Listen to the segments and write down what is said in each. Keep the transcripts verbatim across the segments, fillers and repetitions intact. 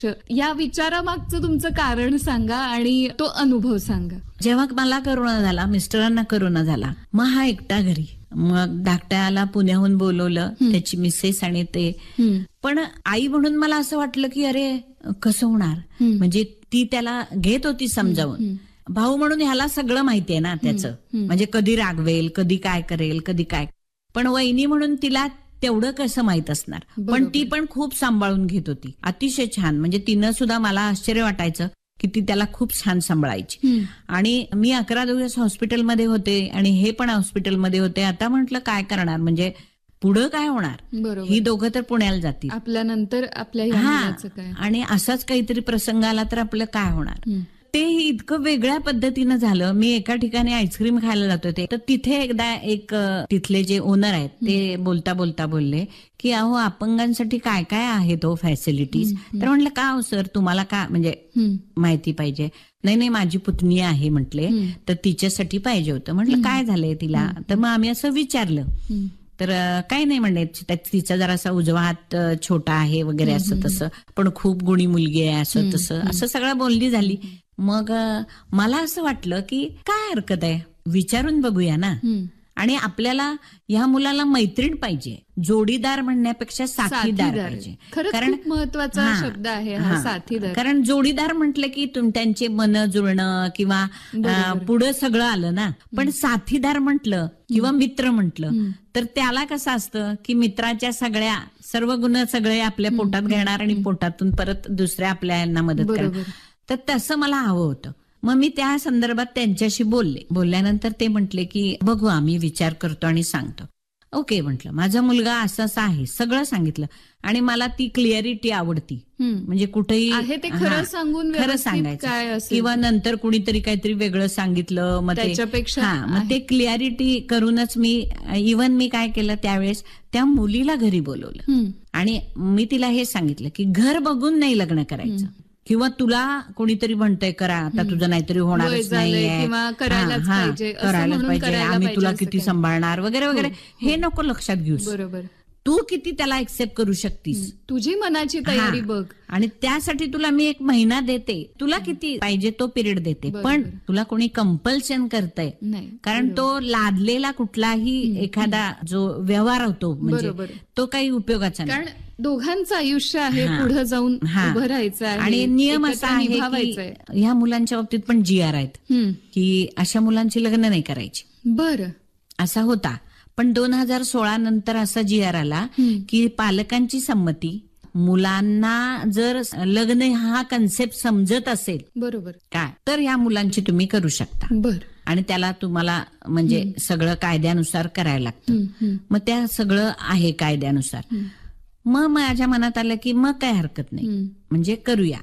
या विचारामागचं तुमचं कारण सांगा आणि तो अनुभव सांगा. जेव्हा मला करोना झाला, मिस्टरांना करोना झाला, मग हा एकटा घरी. मग धाकट्याला पुण्याहून बोलवलं, त्याची मिसेस आणि ते. पण आई म्हणून मला असं वाटलं की अरे कसं होणार, म्हणजे ती त्याला घेत होती समजावून. भाऊ म्हणून ह्याला सगळं माहितीये ना त्याचं, म्हणजे कधी रागवेल, कधी काय करेल, कधी काय. पण वहिनी म्हणून तिला तेवढं कसं माहित असणार. पण ती पण खूप सांभाळून घेत होती, अतिशय छान. म्हणजे तिनं सुद्धा मला आश्चर्य वाटायचं की ती त्याला खूप छान सांभाळायची. आणि मी अकरा दिवस हॉस्पिटलमध्ये होते आणि हे पण हॉस्पिटलमध्ये होते. आता म्हटलं काय करणार, म्हणजे पुढं काय होणार, ही दोघं तर पुण्याला जातील, आपल्यानंतर आपल्या हा, आणि असाच काहीतरी प्रसंग आला तर आपलं काय होणार. ते इतकं वेगळ्या पद्धतीनं झालं. मी एका ठिकाणी आईस्क्रीम खायला जात होते, तर तिथे एकदा एक तिथले जे ओनर आहेत ते बोलता बोलता बोलले की अहो अपंगांसाठी काय काय आहेत हो फॅसिलिटीज. तर म्हटलं का हो सर, तुम्हाला का म्हणजे माहिती पाहिजे. नाही नाही माझी पुतणी आहे म्हटले, तर तिच्यासाठी पाहिजे होतं. म्हटलं काय झालंय तिला, तर मग आम्ही असं विचारलं. तर काही नाही म्हणले, तिचा जरासा उजवा हात छोटा आहे वगैरे असं तसं, पण खूप गुणी मुलगी आहे असं तसं असं सगळं बोलणी झाली. मग मला असं वाटलं की काय हरकत आहे, विचारून बघूया ना. आणि आपल्याला ह्या मुलाला मैत्रीण पाहिजे, जोडीदार म्हणण्यापेक्षा साथीदार पाहिजे. कारण महत्वाचा शब्द आहे हा साथीदार. कारण जोडीदार म्हटलं की त्यांचे मन जुळणं किंवा पुढं सगळं आलं ना. पण साथीदार म्हटलं किंवा मित्र म्हटलं तर त्याला कसं असतं की मित्राच्या सगळ्या सर्व गुण सगळे आपल्या पोटात घेणार आणि पोटातून परत दुसऱ्या आपल्या यांना मदत करणार. तर तसं मला हवं होतं. मग मी त्या संदर्भात त्यांच्याशी बोलले. बोलल्यानंतर ते म्हटले की बघू आम्ही विचार करतो आणि सांगतो. ओके म्हटलं, माझा मुलगा असं असं आहे, सगळं सांगितलं. आणि मला ती क्लिअरिटी आवडती, म्हणजे कुठेही खरं सांगून खरं सांगायचं किंवा नंतर कुणीतरी काहीतरी वेगळं सांगितलं मग त्याच्यापेक्षा हा मग ते क्लिअरिटी करूनच मी इव्हन मी काय केलं त्यावेळेस त्या मुलीला घरी बोलवलं आणि मी तिला हे सांगितलं की घर बघून नाही लग्न करायचं किंवा तुला कोणीतरी म्हणतंय करा आता तुझं नाहीतरी होणारच नाहीये, करायलाच पाहिजे, आम्ही तुला किती सांभाळणार वगैरे वगैरे हे नको लक्षात घेऊस. बरोबर, तू किती त्याला एक्सेप्ट करू शकतीस, तुझी मनाची तयारी बघ. आणि त्यासाठी तुला मी एक महिना देते, तुला किती पाहिजे तो पिरियड देते, पण तुला कोणी कंपल्शन करतंय कारण तो लादलेला कुठलाही एखादा जो व्यवहार होतो म्हणजे तो काही उपयोगाचा नाही. कारण दोघांचं आयुष्य आहे, पुढे जाऊन उभं राहायचं आहे. आणि नियम असा आहे की ह्या मुलांच्या बाबतीत पण जी आर आहेत की अशा मुलांची लग्न नाही करायची. बरं, असा होता. पण दोन हजार सोळा नंतर असा जी आर आला की पालकांची संमती, मुलांना जर लग्न हा कन्सेप्ट समजत असेल बरोबर काय तर ह्या मुलांची तुम्ही करू शकता. बर, आणि त्याला तुम्हाला म्हणजे सगळं कायद्यानुसार करायला लागतं. मग त्या सगळं आहे कायद्यानुसार. मग माझ्या मनात आलं की मग काय हरकत नाही, म्हणजे करूया.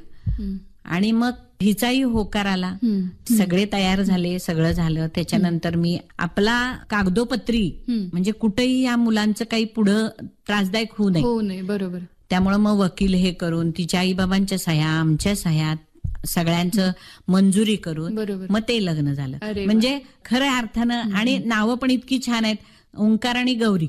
आणि मग हिचाही होकार आला, सगळे तयार झाले, सगळं झालं. त्याच्यानंतर मी आपला कागदोपत्री म्हणजे कुठेही या मुलांचं काही पुढं त्रासदायक होऊ नये. बरोबर. त्यामुळे मग वकील हे करून तिच्या आई बाबांच्या सह्या, आमच्या सह्या, सगळ्यांचं मंजुरी करून मग ते लग्न झालं. म्हणजे खऱ्या अर्थानं. आणि नावं पण इतकी छान आहेत, ओंकार आणि गौरी.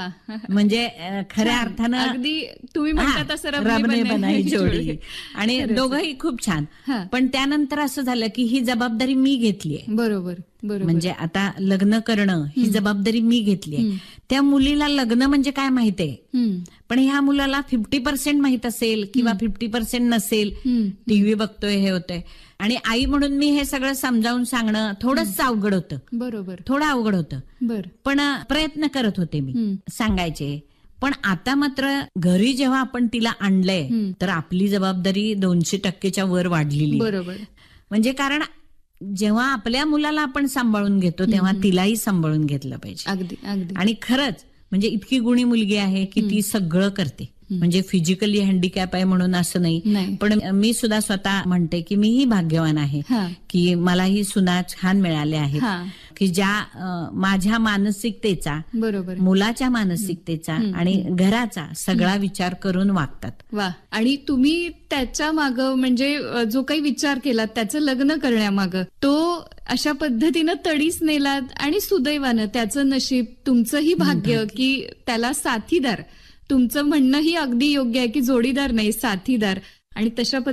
म्हणजे खऱ्या अर्थानं अगदी तुम्ही म्हणता तसं रबने बनाई जोडी. आणि दोघंही खूप छान. पण त्यानंतर असं झालं की ही जबाबदारी मी घेतलीये. बरोबर बरोबर. म्हणजे आता लग्न करणं ही जबाबदारी मी घेतलीये. त्या मुलीला लग्न म्हणजे काय माहितीये, पण ह्या मुलाला फिफ्टी पर्सेंट माहित असेल किंवा फिफ्टी पर्सेंट नसेल. टीव्ही बघतोय, हे होतंय. आणि आई म्हणून मी हे सगळं समजावून सांगणं थोडंच अवघड होतं. बरोबर, थोडं अवघड होतं. बर, पण प्रयत्न करत होते मी सांगायचे. पण आता मात्र घरी जेव्हा आपण तिला आणलंय तर आपली जबाबदारी दोनशे टक्केच्या वर वाढलेली. बरोबर. म्हणजे कारण जेव्हा आपल्या मुलाला आपण सांभाळून घेतो तेव्हा तिलाही सांभाळून घेतलं पाहिजे. अगदी अगदी. आणि खरंच म्हणजे इतकी गुणी मुलगी आहे की ती सगळं करते. म्हणजे फिजिकली हँडिकॅप आहे म्हणून असं नाही, पण मी सुद्धा स्वतः म्हणते की मीही भाग्यवान आहे की मलाही सुना छान मिळाल्या आहेत की ज्या माझ्या मानसिकतेचा, बरोबर, मुलाच्या मानसिकतेचा आणि घराचा सगळा विचार करून वागतात. वा. आणि तुम्ही त्याच्या मागं म्हणजे जो काही विचार केला त्याचं लग्न करण्यामागं तो अशा पद्धतीनं तडीस नेलात आणि सुदैवानं त्याचं नशीब, तुमचंही भाग्य की त्याला साथीदार. तुमचं म्हणणंही अगदी योग्य आहे की जोडीदार नाही, साथीदार. आणि तशा